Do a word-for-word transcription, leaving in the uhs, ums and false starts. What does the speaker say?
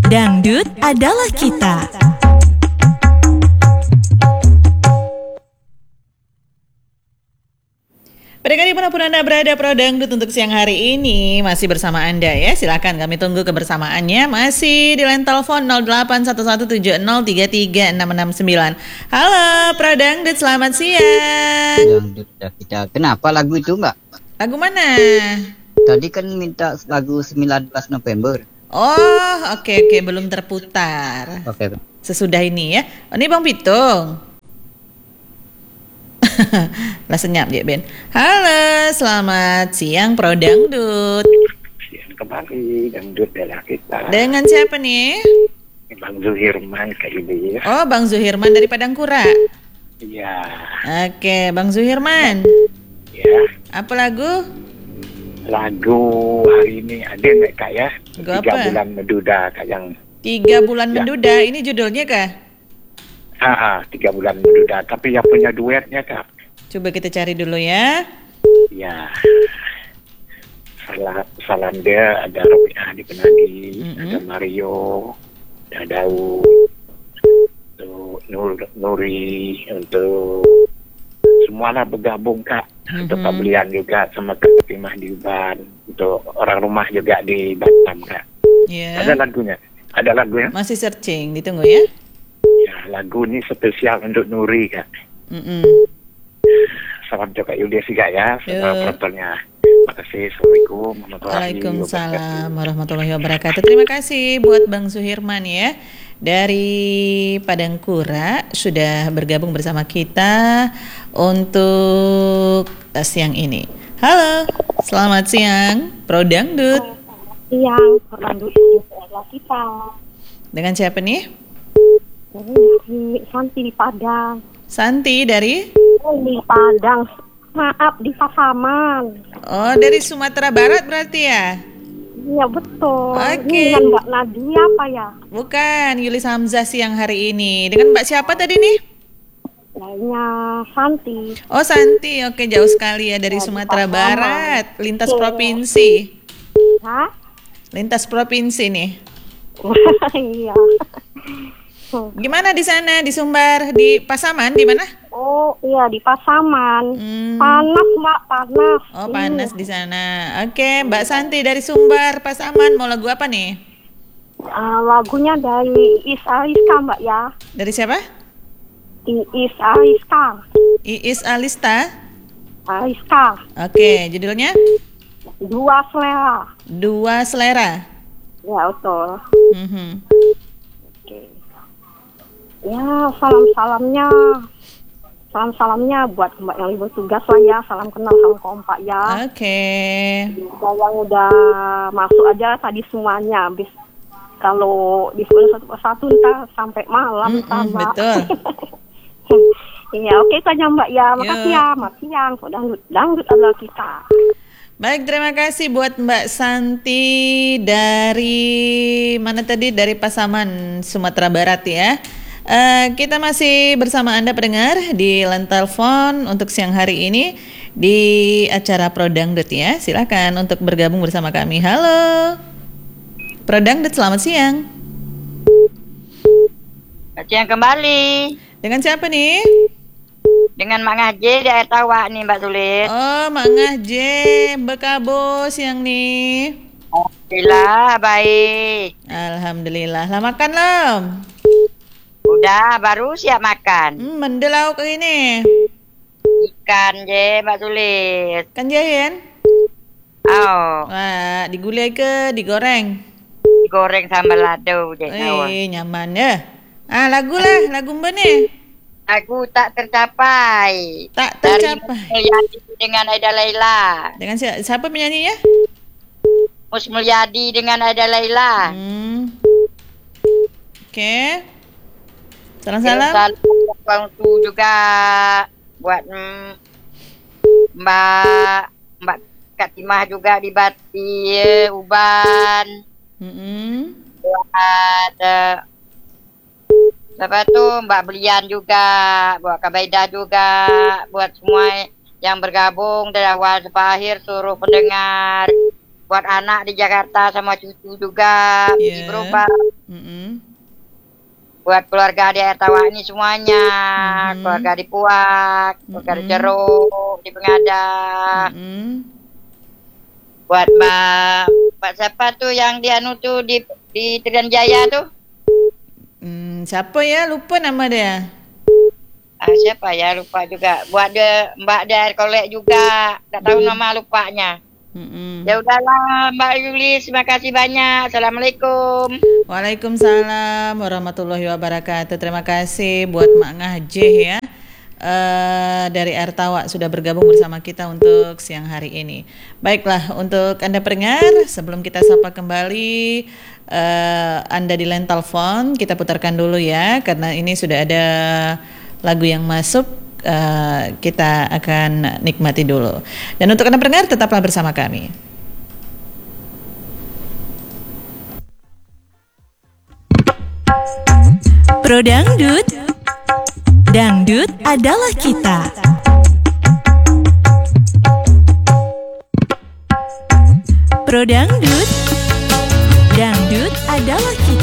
Dangdut adalah kita. Pendengar dimanapun Anda berada, Pro Dangdut untuk siang hari ini masih bersama Anda ya. Silakan kami tunggu kebersamaannya. Masih di line telepon nol delapan satu satu tujuh nol tiga tiga enam enam sembilan. Halo Pro Dangdut, selamat siang. Dangdut dah kita. Kenapa lagu itu Mbak? Lagu mana? Tadi kan minta lagu sembilan belas November. Oh oke okay, oke okay. Belum terputar. Oke okay. Sesudah ini ya. Oh, ini Bang Pitung. Lah senyap ya Ben. Halo, selamat siang Pro Dangdut. Siang kembali Dangdut adalah kita. Dengan siapa nih? Bang Zuhirman kayak ini. Oh, Bang Zuhirman dari Padangkura. Iya. Oke, Bang Zuhirman. Ya. Apa lagu? Lagu hari ini ada nggak kak ya? Lagu Tiga apa? bulan menduda kak yang. Tiga bulan ya. menduda. Ini judulnya kah? Ah, ah, tiga bulan menduda. Tapi yang punya duetnya kak. Coba kita cari dulu ya. Ya. Salah, salam dia ada Robiah di Penadi, mm-hmm. ada Mario, ada Daud, untuk Nur, Nuri, untuk semuanya bergabung kak. Mm-hmm. Untuk pembelian juga sama Kak Timah di Uban, untuk orang rumah juga di Batam kak. Yeah. Ada lagunya, ada lagunya. Masih searching, ditunggu ya. Ya, lagu ini spesial untuk Nuri kak. Mm-mm. Salam juga Yulia sih kak ya, sama penontonnya. Terima kasih. Assalamualaikum warahmatullahi wabarakatuh. Waalaikumsalam warahmatullahi wabarakatuh. Terima kasih buat Bang Zuhirman ya. Dari Padangkura sudah bergabung bersama kita untuk siang ini. Halo, selamat siang Pro Dangdut. Siang, Pro Dangdut adalah kita. Dengan siapa nih? Dari Santi di Padang. Santi dari? Oh, di Padang. Maaf, di Pasaman. Oh, dari Sumatera Barat berarti ya? Iya, betul. Oke. Ini dengan Mbak Nadia apa ya? Bukan, Yulis Hamzah siang hari ini. Dengan Mbak siapa tadi nih? Lainnya Santi. Oh, Santi. Oke, jauh sekali ya dari ya, Sumatera Barat. Lintas Oke. provinsi. Hah? Lintas provinsi nih. Iya. Gimana di sana, di Sumbar, di Pasaman, di mana? Oh, iya di Pasaman. Hmm. Panas, Mbak, panas. Oh, panas di sana. Oke, Mbak Santi dari Sumbar, Pasaman, mau lagu apa nih? Uh, lagunya dari Iis Aliska, Mbak ya. Dari siapa? Iis Aliska. Iis Alista. Aliska. Oke, judulnya? Dua Selera. Dua Selera. Ya, betul. Mm-hmm. Oke. Ya, salam-salamnya. Salam-salamnya buat Mbak yang libur tugas lah ya. Salam kenal, salam kompak ya. Oke. Kita yang udah masuk aja tadi semuanya. Habis kalau diskusi satu persatu ntar sampai malam, Mm-mm, Mbak. betul. Iya, oke saja Mbak ya. Makasih Yo. ya, Mbak siang. Dangdut, dangdut adalah kita. Baik, terima kasih buat Mbak Santi dari mana tadi? Dari Pasaman, Sumatera Barat ya. Uh, kita masih bersama Anda pendengar di line telepon untuk siang hari ini di acara Pro Dangdut ya. Silakan untuk bergabung bersama kami. Halo, Pro Dangdut, selamat siang. Selamat siang kembali. Dengan siapa nih? Dengan Mak Ngaje di Air Tawa nih Mbak Sulit. Oh, Mak Ngaje, bekabo siang nih. Alhamdulillah baik. Alhamdulillah. Lah makan belum? Udah, baru siap makan. Hmm, mendel lauk ini. Ikan je Mbak Sulit. Kan jahen? Oh, Wah, digulai ke digoreng? digoreng sambal lado je. Eh, nyaman ya. Ah, lagu lah, lagu mbak nih. Aku tak tercapai. Tak Dari tercapai. Mulyadi dengan Aida Laila. Dengan siapa, siapa penyanyinya? Mus Mulyadi dengan Aida Laila. Hmm. Oke. Salam-salam. Salam tu juga buat mm, Mbak Mbak Kak Timah juga di Bati Uban. Mm-hmm. Buat uh, siapa tuh Mbak Belian juga, buat Kak Baida juga, buat semua yang bergabung dari awal sampai akhir, seluruh pendengar buat anak di Jakarta sama cucu juga Iya. di berubah. Mm-mm. Buat keluarga di air tawa ini semuanya, Mhm. keluarga di Puak, keluarga di Mhm. Ceruk, di Pengada. Mm-mm. Buat Mbak, Mbak siapa tuh yang di anu tuh di di Trian Jaya tuh? Hmm, siapa ya? Lupa nama dia. Ah, siapa ya lupa juga. Buat dia Mbak di air kolek juga, tak tahu nama lupanya. Mm-mm. Ya udahlah Mbak Yulis, terima kasih banyak. Assalamualaikum. Waalaikumsalam warahmatullahi wabarakatuh. Terima kasih buat Mak Ngajih ya. Eh, dari Artawa sudah bergabung bersama kita untuk siang hari ini. Baiklah, untuk Anda pendengar, sebelum kita sapa kembali eh, Anda di line telepon, kita putarkan dulu ya, karena ini sudah ada lagu yang masuk. eh, kita akan nikmati dulu. Dan untuk Anda pendengar, tetaplah bersama kami. Pro Dangdut, dangdut adalah kita. Pro Dangdut, dangdut adalah kita.